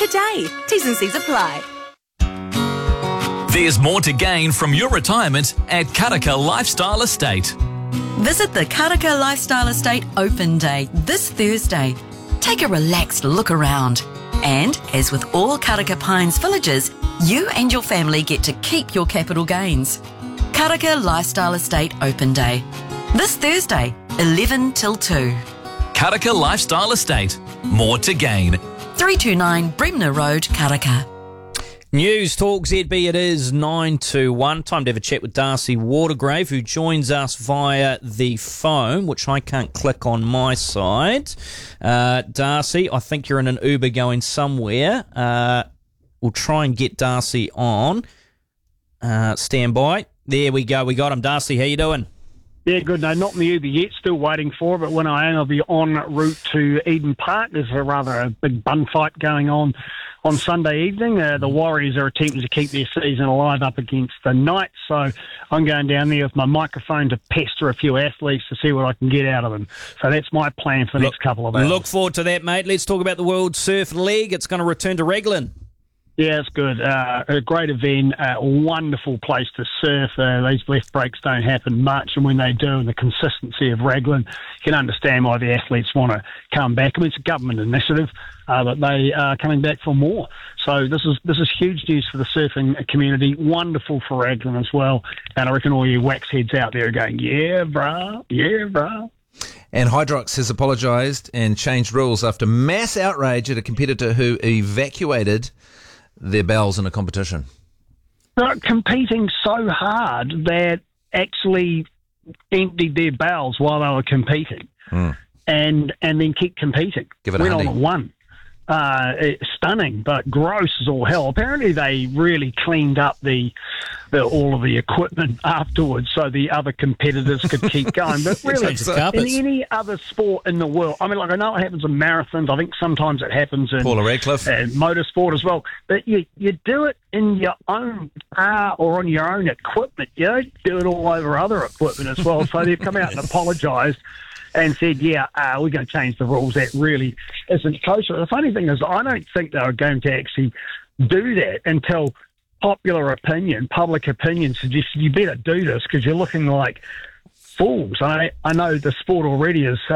today. T's and C's apply. There's more to gain from your retirement at Karaka Lifestyle Estate. Visit the Karaka Lifestyle Estate Open Day this Thursday. Take a relaxed look around. And, as with all Karaka Pines villages, you and your family get to keep your capital gains. Karaka Lifestyle Estate Open Day. This Thursday, 11 till 2. Karaka Lifestyle Estate. More to gain. 329 Bremner Road, Karaka. News Talk ZB, it is 9 to 1. Time to have a chat with Darcy Watergrave, who joins us via the phone, which I can't click on my side. Darcy, I think you're in an Uber going somewhere. We'll try and get Darcy on. Stand by. There we go. We got him. Darcy, how you doing? Yeah, good. No, not in the Uber yet. Still waiting for it, but when I am, I'll be en route to Eden Park. There's a big bun fight going on Sunday evening. The Warriors are attempting to keep their season alive up against the Knights, so I'm going down there with my microphone to pester a few athletes to see what I can get out of them. So that's my plan for the next couple of hours. Look forward to that, mate. Let's talk about the World Surf League. It's going to return to Raglan. Yeah, it's good. A great event, a wonderful place to surf. These left breaks don't happen much, and when they do, and the consistency of Raglan, you can understand why the athletes want to come back. I mean, it's a government initiative, but they are coming back for more. So this is huge news for the surfing community. Wonderful for Raglan as well. And I reckon all you wax heads out there are going, yeah, brah, yeah, brah. And Hydrox has apologised and changed rules after mass outrage at a competitor who evacuated their bowels in a competition. They're competing so hard that actually emptied their bowels while they were competing, and then kept competing. Give it a Went hundy. on and won. Stunning, but gross as all hell. Apparently, they really cleaned up all of the equipment afterwards, so the other competitors could keep going. But really, in any other sport in the world, I mean, like I know it happens in marathons. I think sometimes it happens in Paula Radcliffe, motorsport as well. But you do it in your own car or on your own equipment. You don't do it all over other equipment as well. So they've come out and apologised and said, we're going to change the rules. That really isn't kosher. The funny thing is, I don't think they were going to actually do that until public opinion suggested you better do this because you're looking like fools. I know the sport already is,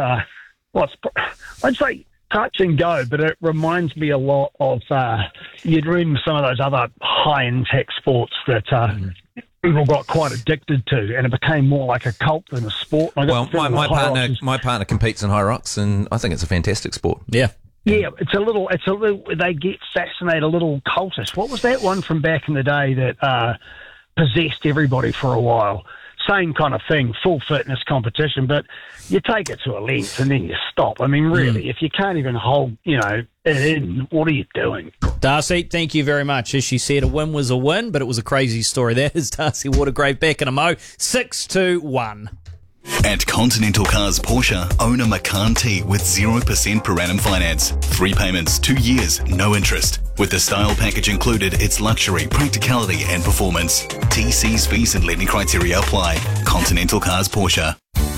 I'd say touch and go, but it reminds me a lot of, you'd read some of those other high-impact sports that people got quite addicted to, and it became more like a cult than a sport. Well, my partner competes in high rocks, and I think it's a fantastic sport. Yeah. Yeah, it's a little. They get fascinated, a little cultish. What was that one from back in the day that possessed everybody for a while? Same kind of thing, full fitness competition, but you take it to a length and then you stop. I mean, really, if you can't even hold, it in, what are you doing? Darcy, thank you very much. As she said, a win was a win, but it was a crazy story. That is Darcy Watergrave back in a mo. 6-1. At Continental Cars Porsche, own a Macan T with 0% per annum finance. 3 payments, 2 years, no interest. With the style package included, it's luxury, practicality and performance. TC's fees and lending criteria apply. Continental Cars Porsche.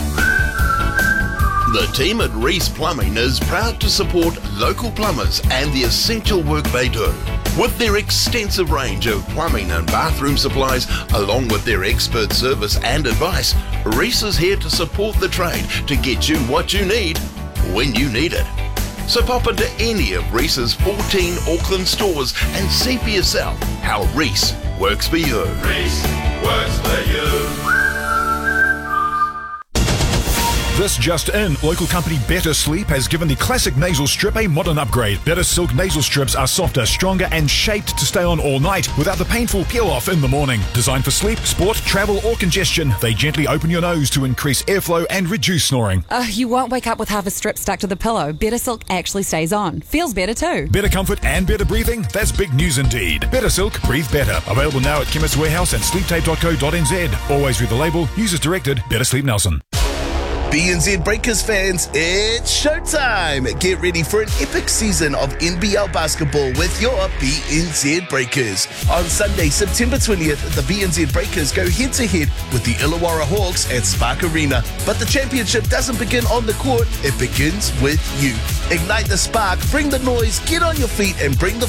The team at Reese Plumbing is proud to support local plumbers and the essential work they do. With their extensive range of plumbing and bathroom supplies, along with their expert service and advice, Reese is here to support the trade to get you what you need when you need it. So pop into any of Reese's 14 Auckland stores and see for yourself how Reese works for you. Reese works for you. This just in, local company Better Sleep has given the classic nasal strip a modern upgrade. Better Silk nasal strips are softer, stronger and shaped to stay on all night without the painful peel-off in the morning. Designed for sleep, sport, travel or congestion, they gently open your nose to increase airflow and reduce snoring. You won't wake up with half a strip stuck to the pillow. Better Silk actually stays on. Feels better too. Better comfort and better breathing? That's big news indeed. Better Silk, breathe better. Available now at Chemist Warehouse and sleeptape.co.nz. Always read the label. Use as directed. Better Sleep Nelson. BNZ Breakers fans, it's showtime! Get ready for an epic season of NBL basketball with your BNZ Breakers. On Sunday, September 20th, the BNZ Breakers go head-to-head with the Illawarra Hawks at Spark Arena. But the championship doesn't begin on the court, it begins with you. Ignite the spark, bring the noise, get on your feet and bring the